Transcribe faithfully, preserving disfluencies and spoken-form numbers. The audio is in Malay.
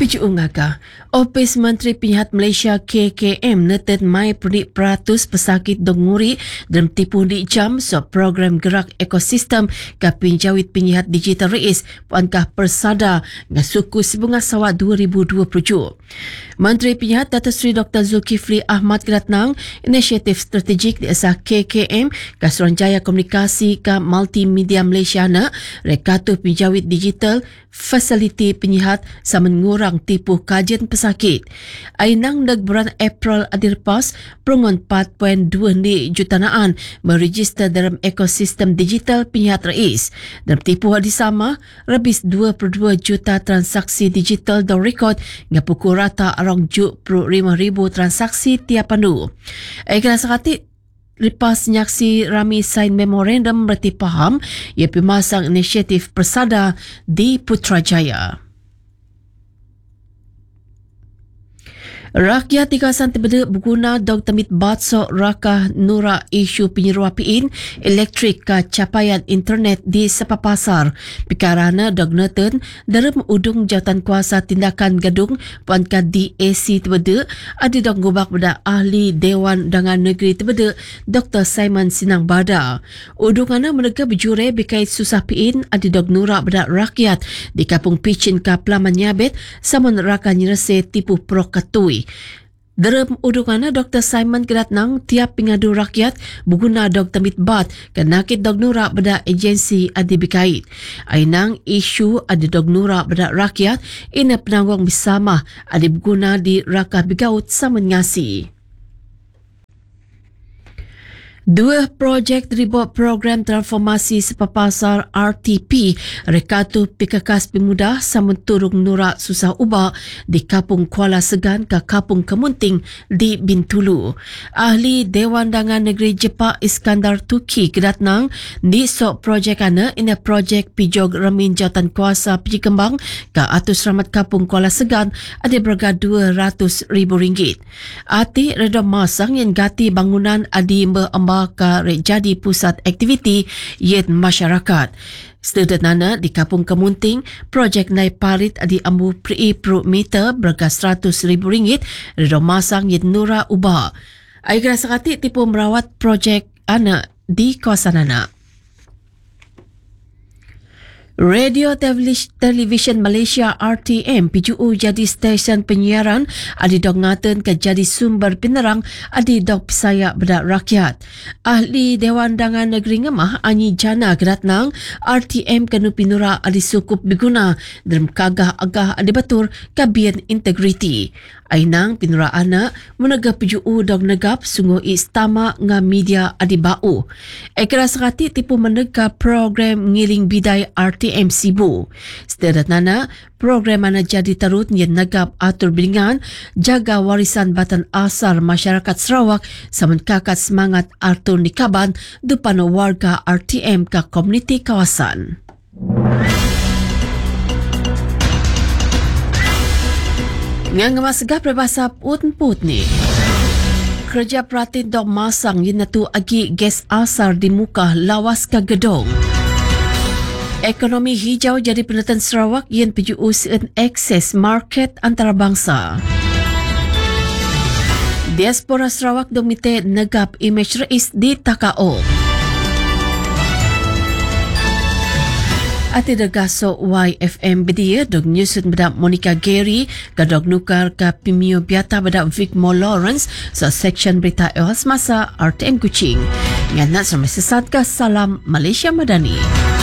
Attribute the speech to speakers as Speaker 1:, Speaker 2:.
Speaker 1: Piju ngaka, Ofis Menteri Penyihat Malaysia K K M netet mai predik peratus pesakit donguri dalam tipu di jam so program gerak ekosistem ke pinjawit penyihat digital reis puankah persada dengan suku sibunga sawat dua ribu dua puluh tujuh. Menteri Penyihat Datuk Seri Doktor Zulkifli Ahmad Keratnang inisiatif strategik di asas K K M ke Suruhanjaya Komunikasi ke Multimedia Malaysia na rekatu penjawit digital fasiliti penyihat sama mengurang tipu kajian pesakit. Ainang nag bulan April adir pas perungun empat perpuluhan dua juta naan meregister dalam ekosistem digital penyihat reis. Dalam tipu hari sama, lebih dua puluh dua juta transaksi digital dan rekod dengan pukul rata arang dua puluh lima ribu transaksi tiap pandu. Aikan sakati lepas nyaksi rami sign memorandum berarti faham ia pemasang inisiatif persada di Putrajaya. Rakyat di kawasan terbeda berguna dog temit batsok rakah nura isu penyeruah piin elektrik ke capaian internet di sepapasar. Pikarana dog neten dalam udung jawatan kuasa tindakan gadung puanka D A C terbeda ada dog gubak pada ahli Dewan Undangan Negeri terbeda Doktor Simon Sinang Bada. Udungana mereka berjure berkait susah piin ada dog nura pada rakyat di Kampung Picin ke Pelaman Nyabit samun rakah nyerese tipu prokatui. Dalam udungannya Doktor Simon Keratnang tiap pengadu rakyat berguna dog temit bat ke nakit dog nura pada agensi adi berkait. Ainang isu ada dog nura pada rakyat ina penanggung bersama adi berguna di rakah begaut sama ngasi. Dua projek terlibat program transformasi sepapasar R T P rekatu pikakas pemuda samun turung nurak susah ubah di Kampung Kuala Segan ke Kampung Kemunting di Bintulu. Ahli Dewan Undangan Negeri Jepak Iskandar Tuki Keratnang di sok projek ana ina projek pijog remin jawatan kuasa Piji Kembang ke atus ramat Kampung Kuala Segan ada berharga dua ratus ribu ringgit. Ati reda masang yang gati bangunan adi mba ke jadi pusat aktiviti yet masyarakat. Sederhana di Kampung Kemunting, projek naik parit di ambu pri per meter berharga seratus ribu ringgit reda masang yet nura ubah. Aigra sakati tipu merawat projek anak di kawasan anak. Radio Television Malaysia R T M P J U jadi stesen penyiaran adi dog ngaten ke jadi sumber penerang adi dog pisayak bedak rakyat. Ahli Dewan Undangan Negeri Ngemah Anyi Jana Keratnang R T M kenu pinura adi sukup berguna dalam kagah agah adi batur kabian integriti. Ainang pinura anak menegah P J U dog negap sungguh istama ngah media adi bau. Ekra sekati tipu menegah program ngiling bidai R T M Sibu. Sederhana program mana jadi terut yang negap atur bilingan jaga warisan batan asal masyarakat Sarawak samun kakat semangat atur nikaban depan warga R T M ke komuniti kawasan. Ngang masgah berbahasa put-put ni. Kerja perhatian dok masang yang natu agi gas asar di muka lawas ke gedong. Ekonomi hijau jadi penelitian Sarawak yang P J U sen akses market antarabangsa. Diaspora Sarawak domite negap image reis di Takao. Ati degaso Y F M bedia dog nyusut bedak Monica Gary ke dog nukar ke Pimio Biata bedak Vic Mo Lawrence so section berita ewas masa R T M Kuching. Nganat sama sesat ke Salam Malaysia Madani.